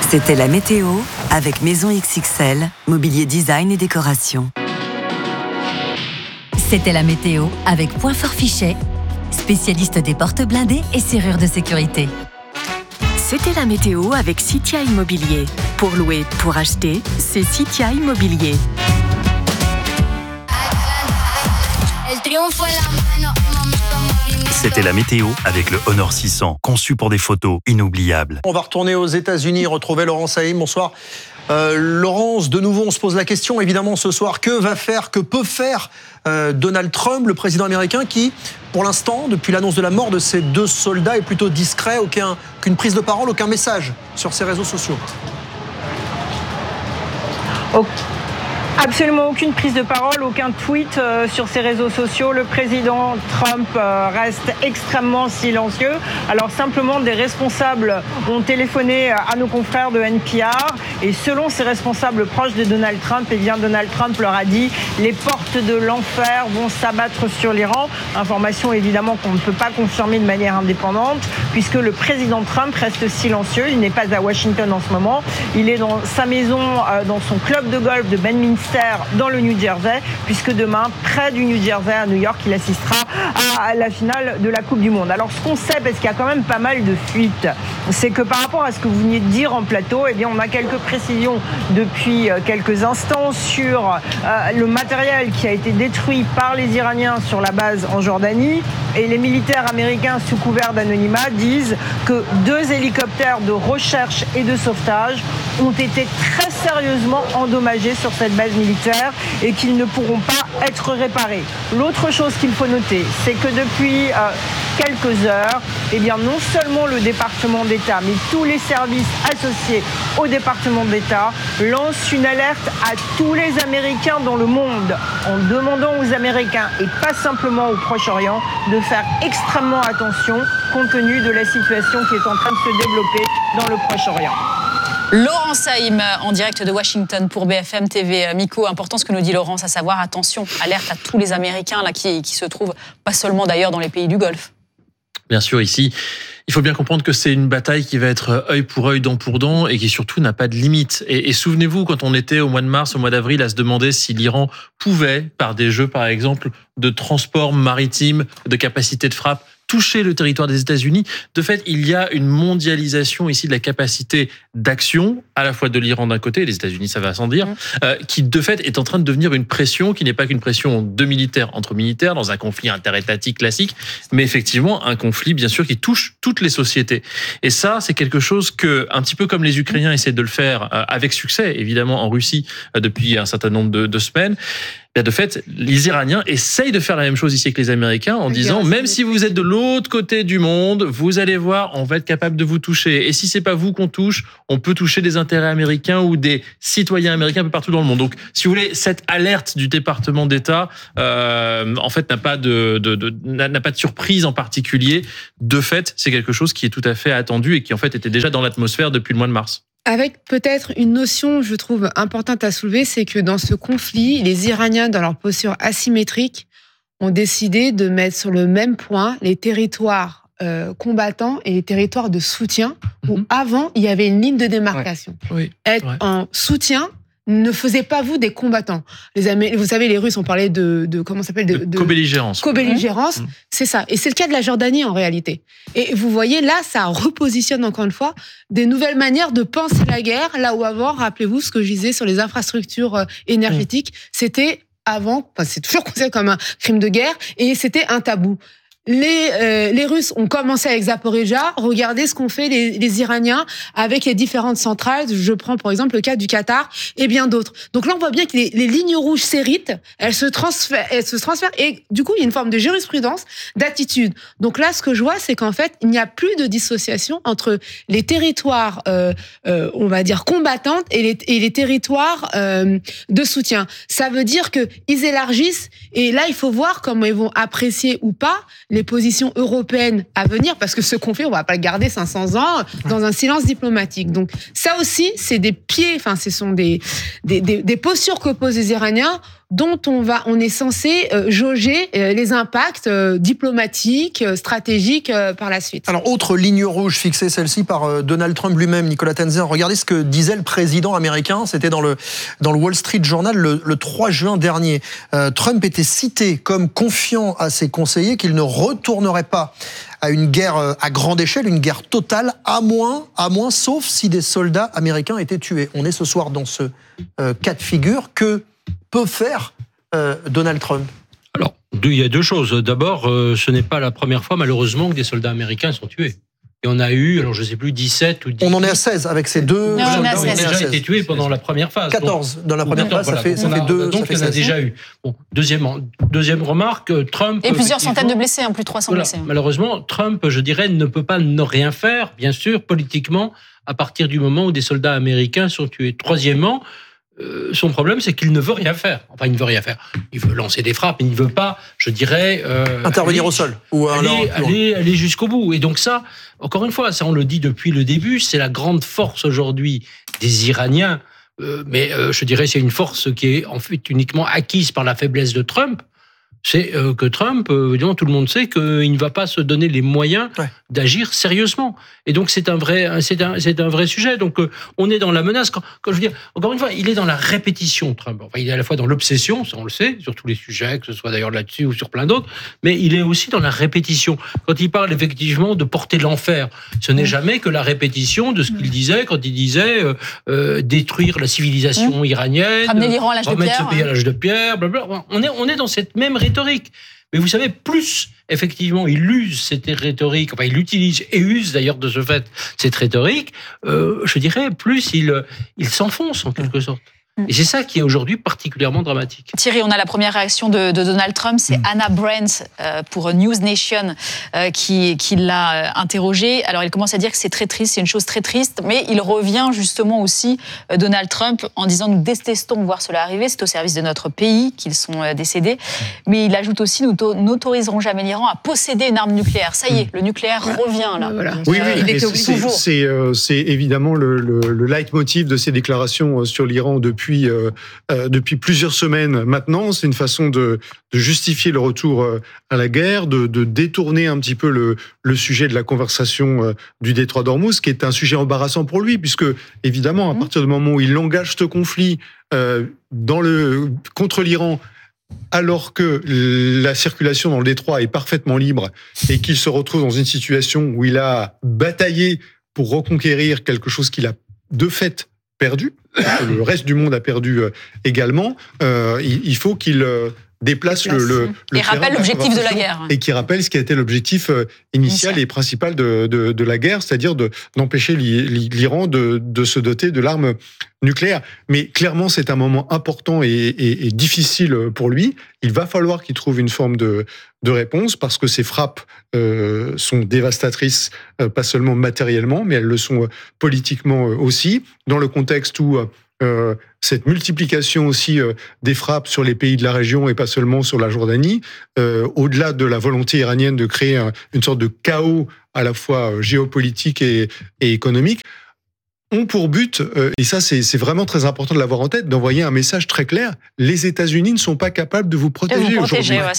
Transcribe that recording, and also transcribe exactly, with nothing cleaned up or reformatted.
C'était la météo avec Maison X X L, mobilier design et décoration. C'était la météo avec Point Fort Fichet, spécialiste des portes blindées et serrures de sécurité. C'était la météo avec Citia Immobilier. Pour louer, pour acheter, c'est Citia Immobilier. C'était la météo avec le Honor six cents, conçu pour des photos inoubliables. On va retourner aux États-Unis, retrouver Laurence Haïm. Bonsoir. Euh, Laurence, de nouveau, on se pose la question, évidemment, ce soir, que va faire, que peut faire euh, Donald Trump, le président américain, qui, pour l'instant, depuis l'annonce de la mort de ces deux soldats, est plutôt discret, aucun, aucune prise de parole, aucun message sur ses réseaux sociaux. Oh. Absolument aucune prise de parole, aucun tweet euh, sur ses réseaux sociaux. Le président Trump euh, reste extrêmement silencieux. Alors simplement, des responsables ont téléphoné à nos confrères de N P R et selon ces responsables proches de Donald Trump, eh bien Donald Trump leur a dit « les portes de l'enfer vont s'abattre sur l'Iran ». Information évidemment qu'on ne peut pas confirmer de manière indépendante puisque le président Trump reste silencieux. Il n'est pas à Washington en ce moment. Il est dans sa maison, euh, dans son club de golf de Bedminster dans le New Jersey, puisque demain, près du New Jersey, à New York, il assistera à la finale de la Coupe du Monde. Alors, ce qu'on sait, parce qu'il y a quand même pas mal de fuites, c'est que par rapport à ce que vous venez de dire en plateau, eh bien, on a quelques précisions depuis quelques instants sur euh, le matériel qui a été détruit par les Iraniens sur la base en Jordanie. Et les militaires américains, sous couvert d'anonymat, disent que deux hélicoptères de recherche et de sauvetage ont été très sérieusement endommagés sur cette base militaire et qu'ils ne pourront pas être réparés. L'autre chose qu'il faut noter, c'est que depuis euh, quelques heures, eh bien, non seulement le département d'État, mais tous les services associés au département d'État lancent une alerte à tous les Américains dans le monde en demandant aux Américains, et pas simplement au Proche-Orient, de faire extrêmement attention compte tenu de la situation qui est en train de se développer dans le Proche-Orient. Laurence Haïm en direct de Washington pour B F M T V. Miko, important ce que nous dit Laurence, à savoir attention, alerte à tous les Américains là, qui, qui se trouvent, pas seulement d'ailleurs dans les pays du Golfe. Bien sûr, ici, il faut bien comprendre que c'est une bataille qui va être œil pour œil, dent pour dent, et qui surtout n'a pas de limite. Et, et souvenez-vous, quand on était au mois de mars, au mois d'avril, à se demander si l'Iran pouvait, par des jeux par exemple, de transport maritime, de capacité de frappe, toucher le territoire des États-Unis. De fait, il y a une mondialisation ici de la capacité d'action, à la fois de l'Iran d'un côté, les États-Unis, ça va sans dire, mmh. euh, qui de fait est en train de devenir une pression qui n'est pas qu'une pression de militaires entre militaires dans un conflit interétatique classique, mais effectivement un conflit bien sûr qui touche toutes les sociétés. Et ça, c'est quelque chose que, un petit peu comme les Ukrainiens essaient de le faire euh, avec succès, évidemment en Russie euh, depuis un certain nombre de, de semaines. De fait, les Iraniens essayent de faire la même chose ici que les Américains en disant, même si vous êtes de l'autre côté du monde, vous allez voir, on va être capable de vous toucher. Et si c'est pas vous qu'on touche, on peut toucher des intérêts américains ou des citoyens américains un peu partout dans le monde. Donc, si vous voulez, cette alerte du département d'État, euh, en fait, n'a pas de, de, de n'a pas de surprise en particulier. De fait, c'est quelque chose qui est tout à fait attendu et qui en fait était déjà dans l'atmosphère depuis le mois de mars. Avec peut-être une notion, je trouve, importante à soulever, c'est que dans ce conflit, les Iraniens, dans leur posture asymétrique, ont décidé de mettre sur le même point les territoires euh, combattants et les territoires de soutien, mmh. où avant, il y avait une ligne de démarcation. Ouais. Oui. Être ouais. en soutien ne faisait pas vous des combattants. Les Amé- vous savez, les Russes ont parlé de, de comment ça s'appelle de, de co-belligérance. Co-belligérance, mmh. c'est ça. Et c'est le cas de la Jordanie en réalité. Et vous voyez là, ça repositionne encore une fois des nouvelles manières de penser la guerre. Là où avant, rappelez-vous ce que je disais sur les infrastructures énergétiques, mmh. c'était avant, enfin, c'est toujours considéré comme un crime de guerre, et c'était un tabou. Les, euh, les Russes ont commencé avec Zaporijjia. Regardez ce qu'ont fait les, les Iraniens avec les différentes centrales. Je prends pour exemple le cas du Qatar et bien d'autres. Donc là, on voit bien que les, les lignes rouges s'héritent, elles se transfèrent, elles se transfèrent et du coup, il y a une forme de jurisprudence, d'attitude. Donc là, ce que je vois, c'est qu'en fait, il n'y a plus de dissociation entre les territoires, euh, euh, on va dire combattantes et les, et les territoires euh, de soutien. Ça veut dire que ils élargissent et là, il faut voir comment ils vont apprécier ou pas les positions européennes à venir, parce que ce conflit, on va pas le garder cinq cents ans dans un silence diplomatique. Donc ça aussi, c'est des pieds, enfin, ce sont des, des, des, des postures que posent les Iraniens dont on va, on est censé euh, jauger euh, les impacts euh, diplomatiques, euh, stratégiques euh, par la suite. Alors, autre ligne rouge fixée, celle-ci par euh, Donald Trump lui-même, Nicolas Tenzer. Regardez ce que disait le président américain. C'était dans le, dans le Wall Street Journal le, le trois juin dernier. Euh, Trump était cité comme confiant à ses conseillers qu'il ne retournerait pas à une guerre à grande échelle, une guerre totale, à moins, à moins, sauf si des soldats américains étaient tués. On est ce soir dans ce euh, cas de figure. Que peut faire euh, Donald Trump ? Alors, il y a deux choses. D'abord, euh, ce n'est pas la première fois, malheureusement, que des soldats américains sont tués. Et on a eu, alors je ne sais plus, dix-sept ou dix-huit. On en est à seize avec ces deux non, on soldats. a Ils ont déjà été tués pendant la première phase. quatorze donc, dans la première phase, voilà, ça fait, ça on a, fait deux. Donc, il y en a déjà eu. Bon, deuxièmement, deuxième remarque, Trump... Et plusieurs centaines de blessés, hein, plus de trois cents voilà, blessés. malheureusement, Trump, je dirais, ne peut pas ne rien faire, bien sûr, politiquement, à partir du moment où des soldats américains sont tués. Troisièmement, Euh, son problème, c'est qu'il ne veut rien faire. Enfin, il ne veut rien faire. Il veut lancer des frappes, mais il ne veut pas, je dirais... Euh, intervenir aller, au sol. Ou aller, alors, aller, aller jusqu'au bout. Et donc ça, encore une fois, ça on le dit depuis le début, c'est la grande force aujourd'hui des Iraniens. Euh, mais euh, je dirais c'est une force qui est en fait uniquement acquise par la faiblesse de Trump. C'est euh, que Trump, euh, évidemment, tout le monde sait qu'il ne va pas se donner les moyens ouais. d'agir sérieusement. Et donc, c'est un vrai, c'est un, c'est un vrai sujet. Donc, euh, on est dans la menace. Quand, quand je veux dire, encore une fois, il est dans la répétition, Trump. Enfin, il est à la fois dans l'obsession, ça on le sait, sur tous les sujets, que ce soit d'ailleurs là-dessus ou sur plein d'autres, mais il est aussi dans la répétition. Quand il parle effectivement de porter l'enfer, ce n'est mmh. jamais que la répétition de ce qu'il disait quand il disait euh, euh, détruire la civilisation mmh. iranienne, ramener l'Iran à l'âge de pierre, remettre ce pays à l'âge de pierre, blablabla. On est, on est dans cette même rhétorique. Mais vous savez, plus effectivement il use cette rhétorique, enfin il utilise et use d'ailleurs de ce fait cette rhétorique, euh, je dirais plus il, il s'enfonce en quelque sorte. Et c'est ça qui est aujourd'hui particulièrement dramatique. Thierry, on a la première réaction de, de Donald Trump, c'est mmh. Anna Brent euh, pour News Nation euh, qui, qui l'a interrogé. Alors il commence à dire que c'est très triste, c'est une chose très triste, mais il revient justement aussi, euh, Donald Trump, en disant nous détestons voir cela arriver, c'est au service de notre pays qu'ils sont euh, décédés. Mais il ajoute aussi nous n'autoriserons jamais l'Iran à posséder une arme nucléaire. Ça y est, le nucléaire revient là. Voilà. Oui, euh, oui, il était obligé. c'est, c'est, euh, c'est évidemment le, le, le leitmotiv de ces déclarations sur l'Iran depuis Depuis, euh, euh, depuis plusieurs semaines maintenant. C'est une façon de, de justifier le retour euh, à la guerre, de, de détourner un petit peu le, le sujet de la conversation euh, du détroit d'Ormuz, qui est un sujet embarrassant pour lui, puisque évidemment, à partir du moment où il engage ce conflit euh, dans le, contre l'Iran, alors que la circulation dans le détroit est parfaitement libre et qu'il se retrouve dans une situation où il a bataillé pour reconquérir quelque chose qu'il a de fait perdu, le reste du monde a perdu également, euh, il, il faut qu'il déplace le, le, le et rappelle l'objectif de la guerre. Et qui rappelle ce qui a été l'objectif initial Initial. et principal de, de, de la guerre, c'est-à-dire de, d'empêcher l'Iran de, de se doter de l'arme nucléaire. Mais clairement, c'est un moment important et, et, et difficile pour lui. Il va falloir qu'il trouve une forme de, de réponse, parce que ces frappes euh, sont dévastatrices, euh, pas seulement matériellement, mais elles le sont politiquement aussi, dans le contexte où Euh, cette multiplication aussi euh, des frappes sur les pays de la région et pas seulement sur la Jordanie, euh, au-delà de la volonté iranienne de créer un, une sorte de chaos à la fois géopolitique et, et économique, ont pour but, euh, et ça c'est, c'est vraiment très important de l'avoir en tête, d'envoyer un message très clair: les États-Unis ne sont pas capables de vous protéger, vous protéger aujourd'hui. Ouais.